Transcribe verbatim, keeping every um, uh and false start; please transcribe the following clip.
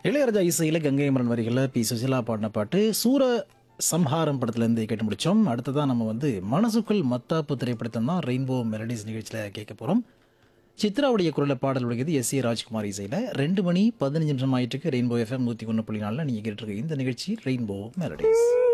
இளையராஜா இசையில் கங்கை அமரன் வரிகளில் பி சுசிலா பாடின பாட்டு சூர சம்ஹாரம் படத்துலேருந்து கேட்டு முடித்தோம். அடுத்ததான் நம்ம வந்து மனசுக்குள் மத்தாப்பு திரைப்படத்தான் தான் ரெயின்போ மெலடிஸ் நிகழ்ச்சியில் கேட்க போகிறோம். சித்ராவுடைய குரலில் பாடல் உடையது எஸ் ஏ ராஜ்குமார் இசையில் ரெண்டு மணி பதினஞ்சு நிமிஷம் ஆயிட்டுருக்கு. ரெயின்போ எஃப்எம் நூற்றி ஒன்று புள்ளி நாலில் நீங்கள் கேட்டுருக்கு இந்த நிகழ்ச்சி ரெயின்போ மெலடிஸ்.